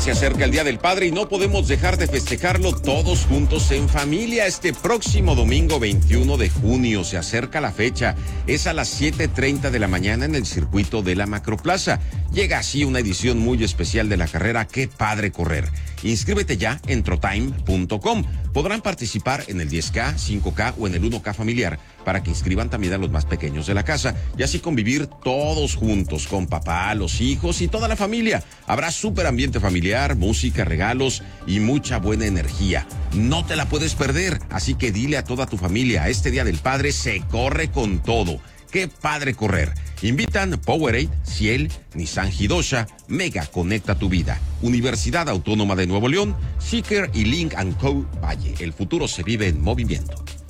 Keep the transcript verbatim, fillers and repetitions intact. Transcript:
se acerca el Día del Padre y no podemos dejar de festejarlo todos juntos en familia. Este próximo domingo veintiuno de junio se acerca la fecha. Es a las siete treinta de la mañana en el circuito de la Macroplaza. Llega así una edición muy especial de la carrera Qué Padre Correr. Inscríbete ya en trotime punto com. Podrán participar en el diez K, cinco K o en el uno K familiar para que inscriban también a los más pequeños de la casa y así convivir todos juntos con papá, los hijos y toda la familia. Habrá súper ambiente familiar, música, regalos y mucha buena energía. No te la puedes perder, así que dile a toda tu familia, este Día del Padre se corre con todo. Qué Padre Correr. Invitan Powerade, Ciel, Nissan Hidosha, Mega Conecta tu Vida, Universidad Autónoma de Nuevo León, Seeker y Link and Co. Valle. El futuro se vive en movimiento.